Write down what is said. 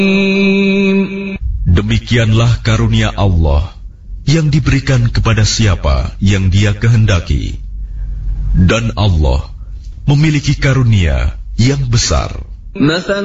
Demikianlah karunia Allah yang diberikan kepada siapa yang Dia kehendaki. Dan Allah memiliki karunia yang besar.